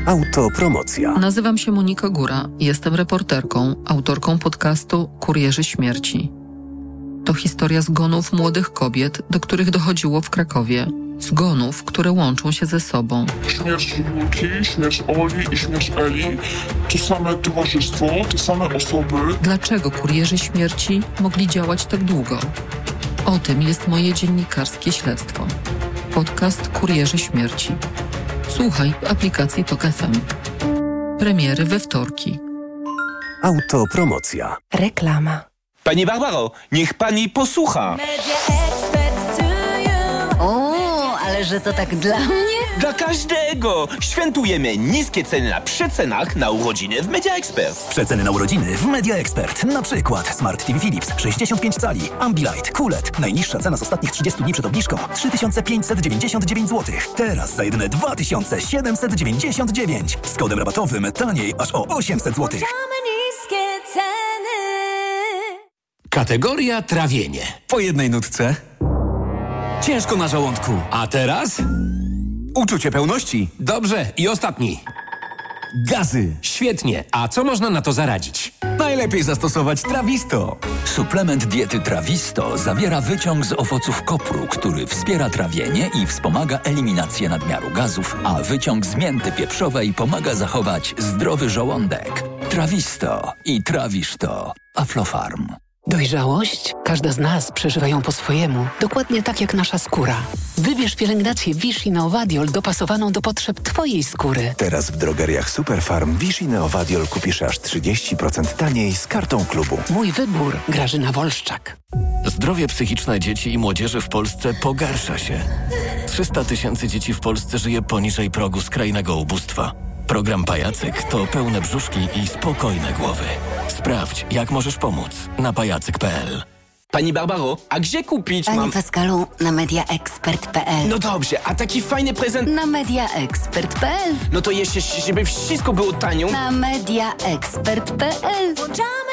Autopromocja. Nazywam się Monika Góra. Jestem reporterką, autorką podcastu Kurierzy Śmierci. To historia zgonów młodych kobiet, do których dochodziło w Krakowie. Zgonów, które łączą się ze sobą. Śmierć Julki, śmierć Oli i śmierć Eli to same towarzystwo, te same osoby. Dlaczego kurierzy śmierci mogli działać tak długo? O tym jest moje dziennikarskie śledztwo. Podcast Kurierzy Śmierci. Słuchaj w aplikacji TOK FM. Premiery we wtorki. Autopromocja. Reklama. Pani Barbaro, niech pani posłucha. O, ale że to tak dla mnie? Dla każdego! Świętujemy niskie ceny na przecenach na urodziny w Media Expert. Przeceny na urodziny w Media Expert. Na przykład Smart TV Philips 65 cali, Ambilight, QLED. Najniższa cena z ostatnich 30 dni przed obniżką 3599 zł. Teraz za jedyne 2799. Z kodem rabatowym taniej aż o 800 zł. Kategoria trawienie. Po jednej nutce. Ciężko na żołądku. A teraz? Uczucie pełności. Dobrze. I ostatni. Gazy. Świetnie. A co można na to zaradzić? Najlepiej zastosować Trawisto. Suplement diety Trawisto zawiera wyciąg z owoców kopru, który wspiera trawienie i wspomaga eliminację nadmiaru gazów, a wyciąg z mięty pieprzowej pomaga zachować zdrowy żołądek. Trawisto i trawisz to. Aflofarm. Dojrzałość? Każda z nas przeżywa ją po swojemu, dokładnie tak jak nasza skóra. Wybierz pielęgnację Vichy Neovadiol dopasowaną do potrzeb Twojej skóry. Teraz w drogeriach Superfarm Vichy Neovadiol kupisz aż 30% taniej z kartą klubu. Mój wybór. Grażyna Wolszczak. Zdrowie psychiczne dzieci i młodzieży w Polsce pogarsza się. 300 000 dzieci w Polsce żyje poniżej progu skrajnego ubóstwa. Program Pajacyk to pełne brzuszki i spokojne głowy. Sprawdź, jak możesz pomóc na pajacyk.pl. Pani Barbaro, a gdzie kupić Panie Pascalu, na mediaexpert.pl. No dobrze, a taki fajny prezent... Na mediaexpert.pl. No to jeszcze, żeby wszystko było tanio... Na mediaexpert.pl.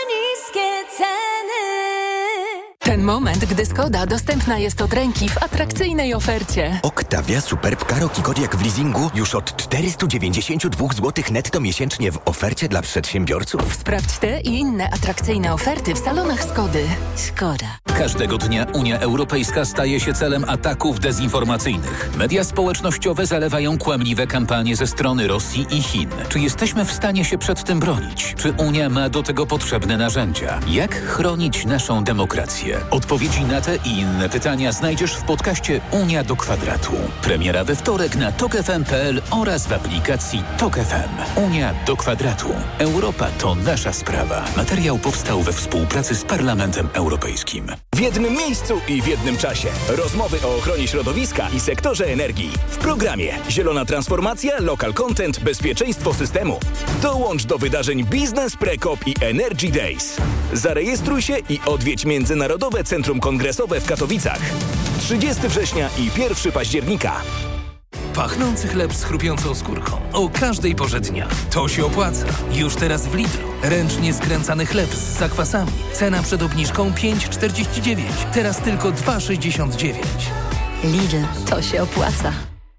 Ten moment, gdy Skoda dostępna jest od ręki w atrakcyjnej ofercie. Octavia Superb Karoq i Kodiaq w leasingu już od 492 zł netto miesięcznie w ofercie dla przedsiębiorców. Sprawdź te i inne atrakcyjne oferty w salonach Skody. Skoda. Każdego dnia Unia Europejska staje się celem ataków dezinformacyjnych. Media społecznościowe zalewają kłamliwe kampanie ze strony Rosji i Chin. Czy jesteśmy w stanie się przed tym bronić? Czy Unia ma do tego potrzebne narzędzia? Jak chronić naszą demokrację? Odpowiedzi na te i inne pytania znajdziesz w podcaście Unia do Kwadratu. Premiera we wtorek na tokfm.pl oraz w aplikacji TOK FM. Unia do Kwadratu. Europa to nasza sprawa. Materiał powstał we współpracy z Parlamentem Europejskim. W jednym miejscu i w jednym czasie. Rozmowy o ochronie środowiska i sektorze energii. W programie Zielona Transformacja, Local Content, Bezpieczeństwo Systemu. Dołącz do wydarzeń Biznes, Prekop i Energy Days. Zarejestruj się i odwiedź Międzynarodowe Centrum Kongresowe w Katowicach. 30 września i 1 października. Pachnący chleb z chrupiącą skórką. O każdej porze dnia. To się opłaca. Już teraz w Lidlu. Ręcznie skręcany chleb z zakwasami. Cena przed obniżką 5,49. Teraz tylko 2,69. Lidl. To się opłaca.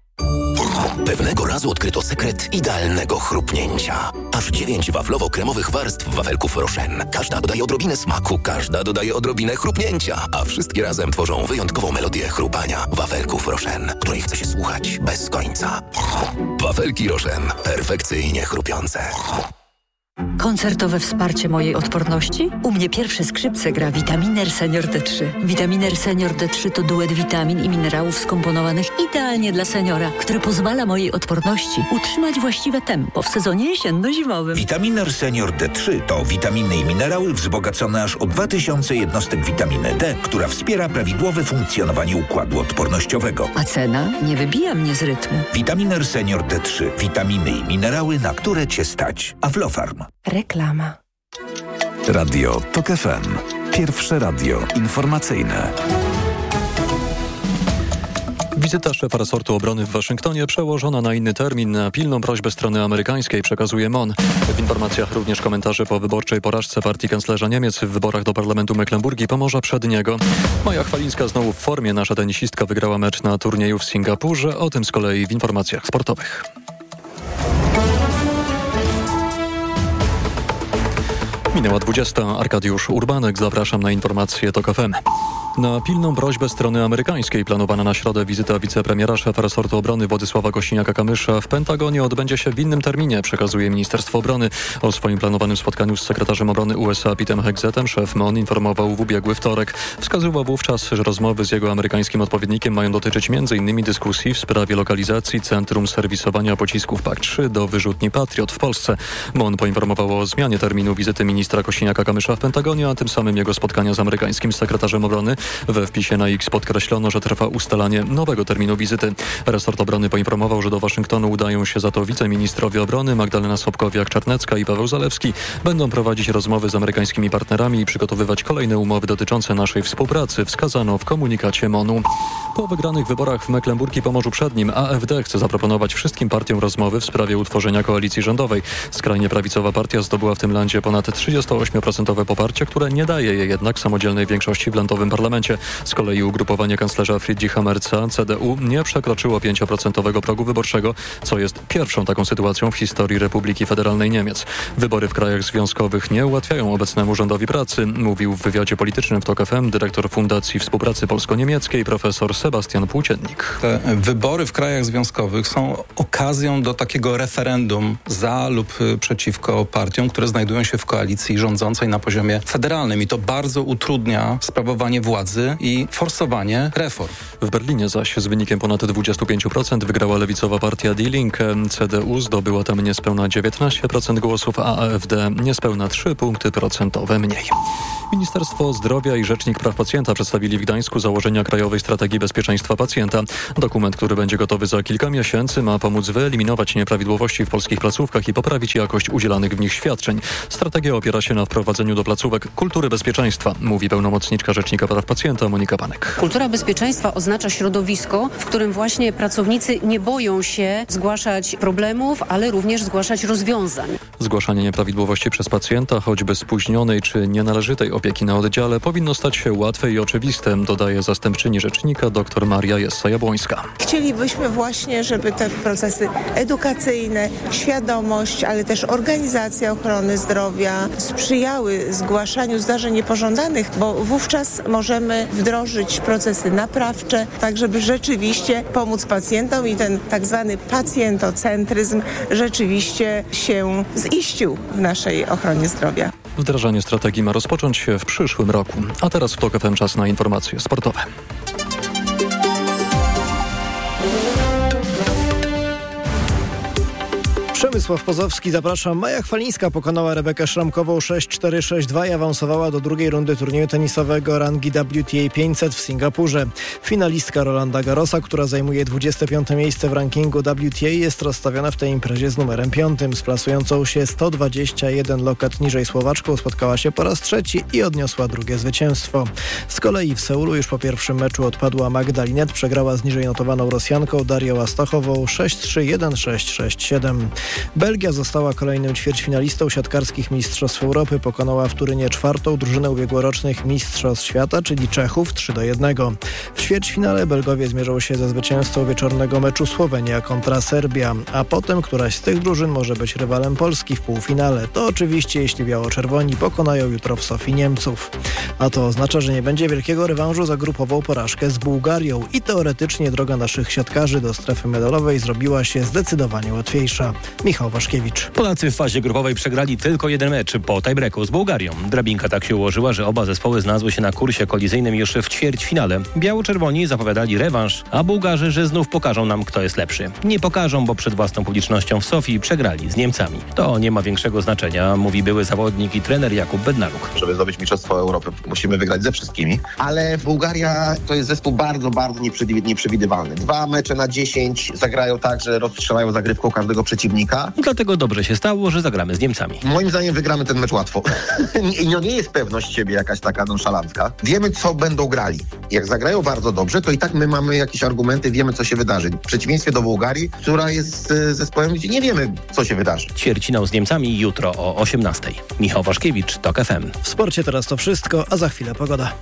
Pewnego razu odkryto sekret idealnego chrupnięcia. Aż 9 waflowo-kremowych warstw wafelków Rochen. Każda dodaje odrobinę smaku, każda dodaje odrobinę chrupnięcia, a wszystkie razem tworzą wyjątkową melodię chrupania wafelków Rochen, której chce się słuchać bez końca. Wafelki Rochen. Perfekcyjnie chrupiące. Koncertowe wsparcie mojej odporności? U mnie pierwsze skrzypce gra Vitaminer Senior D3. Vitaminer Senior D3 to duet witamin i minerałów skomponowanych idealnie dla seniora, który pozwala mojej odporności utrzymać właściwe tempo w sezonie jesienno-zimowym. Vitaminer Senior D3 to witaminy i minerały wzbogacone aż o 2000 jednostek witaminy D, która wspiera prawidłowe funkcjonowanie układu odpornościowego. A cena nie wybija mnie z rytmu. Vitaminer Senior D3. Witaminy i minerały, na które Cię stać. Aflofarm. Reklama. Radio TOK FM. Pierwsze radio informacyjne. Wizyta szefa resortu obrony w Waszyngtonie przełożona na inny termin. Na pilną prośbę strony amerykańskiej przekazuje MON. W informacjach również komentarze po wyborczej porażce partii kanclerza Niemiec w wyborach do Parlamentu Mecklenburgii i Pomorza Przedniego. Maja Chwalińska znowu w formie. Nasza tenisistka wygrała mecz na turnieju w Singapurze. O tym z kolei w informacjach sportowych. Minęła 20. Arkadiusz Urbanek. Zapraszam na informacje TOK FM. Na pilną prośbę strony amerykańskiej planowana na środę wizyta wicepremiera, szefa resortu obrony Władysława Kośniaka-Kamysza w Pentagonie odbędzie się w innym terminie, przekazuje Ministerstwo Obrony. O swoim planowanym spotkaniu z sekretarzem obrony USA Pete'em Hegzetem szef MON informował w ubiegły wtorek. Wskazywał wówczas, że rozmowy z jego amerykańskim odpowiednikiem mają dotyczyć m.in. dyskusji w sprawie lokalizacji centrum serwisowania pocisków PAK-3 do wyrzutni Patriot w Polsce. MON poinformował o zmianie terminu wizyty ministra Kośniaka-Kamysza w Pentagonie, a tym samym jego spotkania z amerykańskim sekretarzem obrony. We wpisie na X podkreślono, że trwa ustalanie nowego terminu wizyty. Resort obrony poinformował, że do Waszyngtonu udają się za to wiceministrowie obrony Magdalena Sobkowiak-Czarnecka i Paweł Zalewski. Będą prowadzić rozmowy z amerykańskimi partnerami i przygotowywać kolejne umowy dotyczące naszej współpracy, wskazano w komunikacie MON-u. Po wygranych wyborach w Mecklenburgii Pomorzu Przednim AfD chce zaproponować wszystkim partiom rozmowy w sprawie utworzenia koalicji rządowej. Skrajnie prawicowa partia zdobyła w tym landzie ponad 38% poparcie, które nie daje jej jednak samodzielnej większości w landowym parlamencie. Z kolei ugrupowanie kanclerza Friedricha Merza, CDU, nie przekroczyło 5% progu wyborczego, co jest pierwszą taką sytuacją w historii Republiki Federalnej Niemiec. Wybory w krajach związkowych nie ułatwiają obecnemu rządowi pracy, mówił w wywiadzie politycznym w TOK FM dyrektor Fundacji Współpracy Polsko-Niemieckiej profesor Sebastian Płóciennik. Te wybory w krajach związkowych są okazją do takiego referendum za lub przeciwko partiom, które znajdują się w koalicji rządzącej na poziomie federalnym i to bardzo utrudnia sprawowanie władzy i forsowanie reform. W Berlinie zaś z wynikiem ponad 25% wygrała lewicowa partia Die Linke. CDU zdobyła tam niespełna 19% głosów, a AfD niespełna 3 punkty procentowe mniej. Ministerstwo Zdrowia i Rzecznik Praw Pacjenta przedstawili w Gdańsku założenia Krajowej Strategii Bezpieczeństwa Pacjenta. Dokument, który będzie gotowy za kilka miesięcy, ma pomóc wyeliminować nieprawidłowości w polskich placówkach i poprawić jakość udzielanych w nich świadczeń. Strategia opiera się na wprowadzeniu do placówek kultury bezpieczeństwa, mówi pełnomocniczka Rzecznika Praw Pacjenta Monika Panek. Kultura bezpieczeństwa oznacza środowisko, w którym właśnie pracownicy nie boją się zgłaszać problemów, ale również zgłaszać rozwiązań. Zgłaszanie nieprawidłowości przez pacjenta, choćby spóźnionej czy nienależytej opieki na oddziale, powinno stać się łatwe i oczywiste, dodaje zastępczyni rzecznika dr Maria Jessa-Jabłońska. Chcielibyśmy właśnie, żeby te procesy edukacyjne, świadomość, ale też organizacja ochrony zdrowia sprzyjały zgłaszaniu zdarzeń niepożądanych, bo wówczas możemy wdrożyć procesy naprawcze, tak żeby rzeczywiście pomóc pacjentom i ten tak zwany pacjentocentryzm rzeczywiście się ziścił w naszej ochronie zdrowia. Wdrażanie strategii ma rozpocząć się w przyszłym roku. A teraz w TOK FM czas na informacje sportowe. Przemysław Pozowski, zapraszam. Maja Chwalińska pokonała Rebekę Szramkową 6-4, 6-2 i awansowała do drugiej rundy turnieju tenisowego rangi WTA 500 w Singapurze. Finalistka Rolanda Garrosa, która zajmuje 25. miejsce w rankingu WTA, jest rozstawiona w tej imprezie z numerem 5. Z plasującą się 121 lokat niżej Słowaczką spotkała się po raz trzeci i odniosła drugie zwycięstwo. Z kolei w Seulu już po pierwszym meczu odpadła Magda Linette, przegrała z niżej notowaną Rosjanką Darią Astachową 6-3, 1-6, 6-7. Belgia została kolejnym ćwierćfinalistą siatkarskich Mistrzostw Europy. Pokonała w Turynie czwartą drużynę ubiegłorocznych Mistrzostw Świata, czyli Czechów 3-1. W ćwierćfinale Belgowie zmierzą się ze zwycięzcą wieczornego meczu Słowenia kontra Serbia, a potem któraś z tych drużyn może być rywalem Polski w półfinale. To oczywiście jeśli biało-czerwoni pokonają jutro w Sofii Niemców. A to oznacza, że nie będzie wielkiego rewanżu za grupową porażkę z Bułgarią i teoretycznie droga naszych siatkarzy do strefy medalowej zrobiła się zdecydowanie łatwiejsza. Michał Waszkiewicz. Polacy w fazie grupowej przegrali tylko jeden mecz po tiebreaku z Bułgarią. Drabinka tak się ułożyła, że oba zespoły znalazły się na kursie kolizyjnym już w ćwierćfinale. Biało-czerwoni zapowiadali rewanż, a Bułgarzy, że znów pokażą nam, kto jest lepszy. Nie pokażą, bo przed własną publicznością w Sofii przegrali z Niemcami. To nie ma większego znaczenia, mówi były zawodnik i trener Jakub Bednaruk. Żeby zdobyć Mistrzostwo Europy, musimy wygrać ze wszystkimi, ale Bułgaria to jest zespół bardzo nieprzewidywalny. 2 mecze na 10 zagrają tak, że rozstrzelają zagrywką każdego przeciwnika. Dlatego dobrze się stało, że zagramy z Niemcami. Moim zdaniem wygramy ten mecz łatwo. Nie jest pewność siebie jakaś taka nonszalancka. Wiemy, co będą grali. Jak zagrają bardzo dobrze, to i tak my mamy jakieś argumenty, wiemy, co się wydarzy. W przeciwieństwie do Bułgarii, która jest zespołem, gdzie nie wiemy, co się wydarzy. Ćwierćfinał z Niemcami jutro o 18:00. Michał Waszkiewicz, TOK FM. W sporcie teraz to wszystko, a za chwilę pogoda.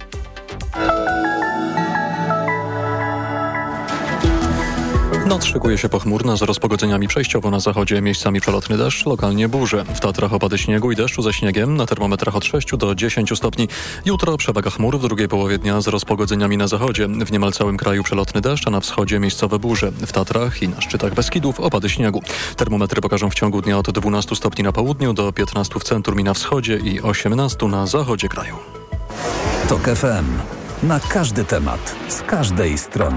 Noc szykuje się pochmurna z rozpogodzeniami przejściowo na zachodzie, miejscami przelotny deszcz, lokalnie burze. W Tatrach opady śniegu i deszczu ze śniegiem, na termometrach od 6 do 10 stopni. Jutro przewaga chmur w drugiej połowie dnia z rozpogodzeniami na zachodzie. W niemal całym kraju przelotny deszcz, a na wschodzie miejscowe burze. W Tatrach i na szczytach Beskidów opady śniegu. Termometry pokażą w ciągu dnia od 12 stopni na południu do 15 w centrum i na wschodzie i 18 na zachodzie kraju. TOK FM. Na każdy temat, z każdej strony.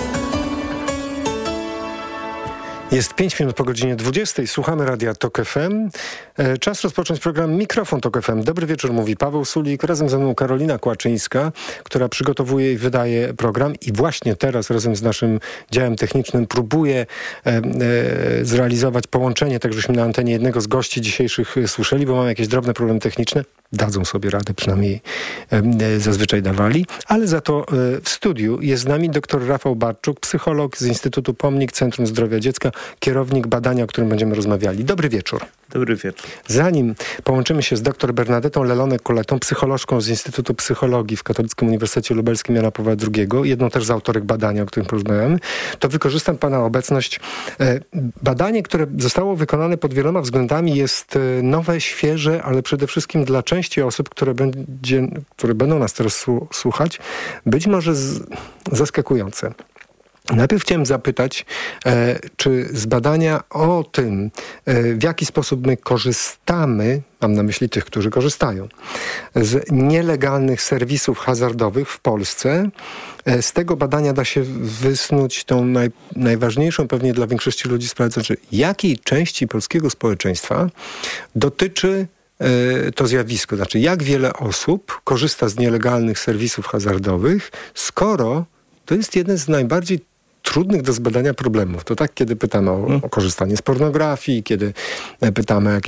Jest 5 minut po godzinie 20. Słuchamy Radia TOK FM. Czas rozpocząć program Mikrofon TOK FM. Dobry wieczór, mówi Paweł Sulik. Razem ze mną Karolina Kłaczyńska, która przygotowuje i wydaje program. I właśnie teraz razem z naszym działem technicznym próbuje zrealizować połączenie, tak żeśmy na antenie jednego z gości dzisiejszych słyszeli, bo mamy jakieś drobne problemy techniczne. Dadzą sobie radę, przynajmniej zazwyczaj dawali. Ale za to w studiu jest z nami dr Rafał Barczuk, psycholog z Instytutu Pomnik Centrum Zdrowia Dziecka, kierownik badania, o którym będziemy rozmawiali. Dobry wieczór. Dobry wieczór. Zanim połączymy się z dr Bernadetą Lelonek-Kuletą, psycholożką z Instytutu Psychologii w Katolickim Uniwersytecie Lubelskim Jana Pawła II, jedną też z autorek badania, o którym porozmawiamy, to wykorzystam pana obecność. Badanie, które zostało wykonane pod wieloma względami, jest nowe, świeże, ale przede wszystkim dla części osób, które będą nas teraz słuchać, być może zaskakujące. Najpierw chciałem zapytać, czy z badania o tym, w jaki sposób my korzystamy, mam na myśli tych, którzy korzystają, z nielegalnych serwisów hazardowych w Polsce, z tego badania da się wysnuć tą najważniejszą pewnie dla większości ludzi sprawę, znaczy jakiej części polskiego społeczeństwa dotyczy to zjawisko, znaczy jak wiele osób korzysta z nielegalnych serwisów hazardowych, skoro to jest jeden z najbardziej trudnych do zbadania problemów. To tak, kiedy pytamy o korzystanie z pornografii, kiedy pytamy o jakieś